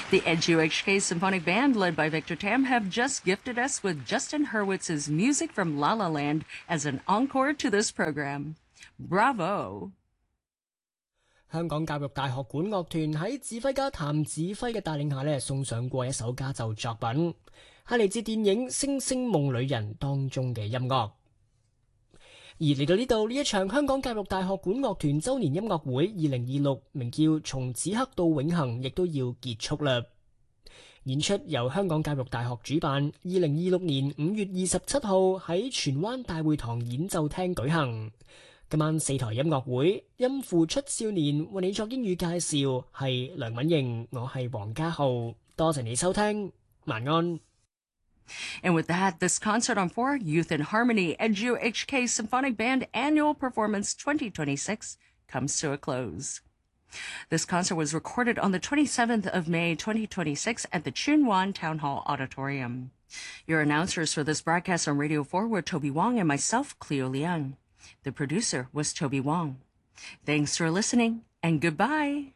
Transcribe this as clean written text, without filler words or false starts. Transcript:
The NGOHK Symphonic Band, led by Victor Tam, have just gifted us with Justin Hurwitz's music from La La Land as an encore to this program. Bravo! 香港教育大學管樂團喺指揮家譚子輝嘅帶領下呢，送上過一首家奏作品，係嚟自電影《星星夢裏人》當中嘅音樂。而嚟到呢度，呢一場香港教育大學管樂團周年音樂會2026，名叫《從此刻到永恆》，亦都要結束啦。演出由香港教育大學主辦，2026年5月27號喺荃灣大會堂演奏廳舉行。今晚4台音樂會，音符出少年為你作英語介紹，係梁敏瑩，我係黃家浩，多謝你收聽，晚安。 And with that, this Concert on 4 Youth in Harmony NGOHK Symphonic Band Annual Performance 2026 comes to a close. This concert was recorded on the 27th of May 2026 at the Chunwan Town Hall Auditorium. Your announcers for this broadcast on Radio 4 were Toby Wong and myself, Cleo Liang. The producer was Toby Wong. Thanks for listening, and goodbye.